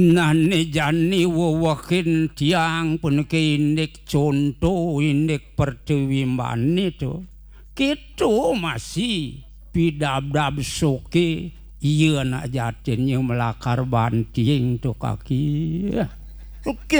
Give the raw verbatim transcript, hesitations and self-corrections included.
Nane jani wawakin tiang pun ke indek contoh indek pertewi mani tu gitu masih pidab-dab soke iya nak jatin yang melakar banting tu kaki. Oke.